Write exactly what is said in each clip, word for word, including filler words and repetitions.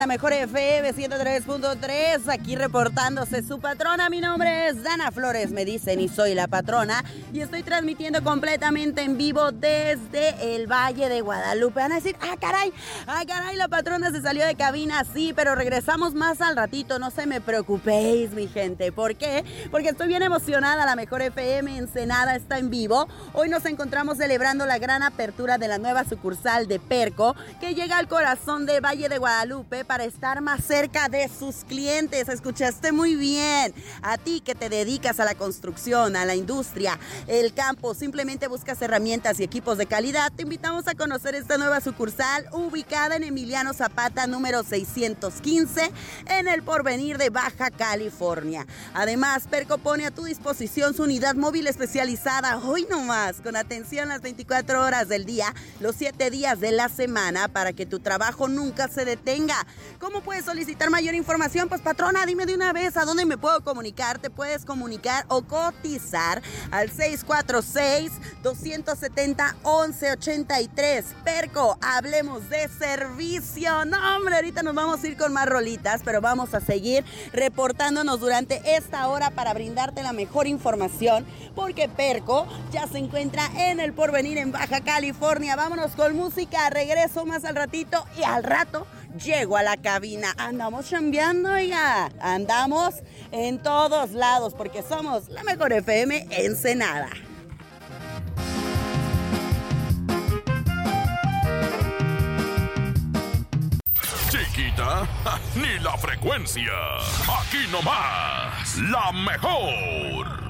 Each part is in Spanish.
La mejor F M ciento tres punto tres, aquí reportándose su patrona. Mi nombre es Dana Flores, me dicen, y soy la patrona. Y estoy transmitiendo completamente en vivo desde el Valle de Guadalupe. Van a decir, ah, caray, ah, caray, la patrona se salió de cabina, sí, pero regresamos más al ratito. No se me preocupéis, mi gente. ¿Por qué? Porque estoy bien emocionada. La mejor F M Ensenada está en vivo. Hoy nos encontramos celebrando la gran apertura de la nueva sucursal de Perco, que llega al corazón del Valle de Guadalupe, para estar más cerca de sus clientes. Escuchaste muy bien. A ti que te dedicas a la construcción, a la industria, el campo, simplemente buscas herramientas y equipos de calidad, te invitamos a conocer esta nueva sucursal ubicada en Emiliano Zapata número seiscientos quince en el Porvenir de Baja California. Además, Perco pone a tu disposición su unidad móvil especializada, hoy nomás, con atención las veinticuatro horas del día, los siete días de la semana, para que tu trabajo nunca se detenga. ¿Cómo puedes solicitar mayor información? Pues patrona, dime de una vez a dónde me puedo comunicar. Te puedes comunicar o cotizar al seis cuatro seis, dos siete cero, once ochenta y tres. Perco, hablemos de servicio. No, hombre, ahorita nos vamos a ir con más rolitas, pero vamos a seguir reportándonos durante esta hora para brindarte la mejor información, porque Perco ya se encuentra en el Porvenir en Baja California. Vámonos con música, regreso más al ratito y al rato llego a la cabina. Andamos chambeando, ya. Andamos en todos lados porque somos la mejor F M Ensenada. Chiquita, ni la frecuencia. Aquí nomás, la mejor.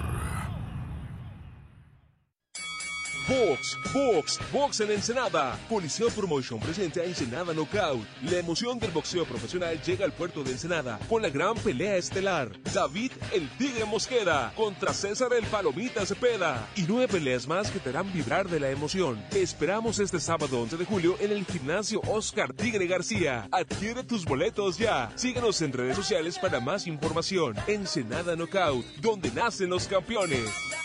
Box, Box, Box en Ensenada. Coliseo Promotion presenta Ensenada Knockout. La emoción del boxeo profesional llega al puerto de Ensenada con la gran pelea estelar. David el Tigre Mosquera contra César el Palomita Cepeda. Y nueve peleas más que te harán vibrar de la emoción. Te esperamos este sábado once de julio en el gimnasio Oscar Tigre García. Adquiere tus boletos ya. Síguenos en redes sociales para más información. Ensenada Knockout, donde nacen los campeones.